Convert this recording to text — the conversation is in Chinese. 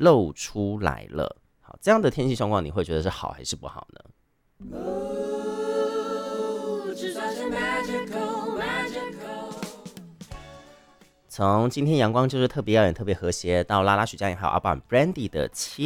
露出来了。好，这样的天气状况，你会觉得是好还是不好呢？从今天阳光就是特别耀眼、特别和谐，到拉拉许佳莹还有阿宝 Brandy 的